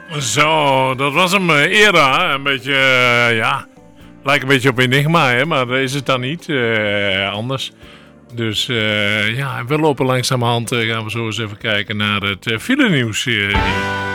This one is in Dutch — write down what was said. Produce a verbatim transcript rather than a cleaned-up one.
Zo, dat was hem uh, eerder. Hè? Een beetje, uh, ja, lijkt een beetje op Enigma, hè? Maar is het dan niet uh, anders. Dus uh, ja, we lopen langzamerhand. Uh, gaan we zo eens even kijken naar het uh, file nieuws. Uh,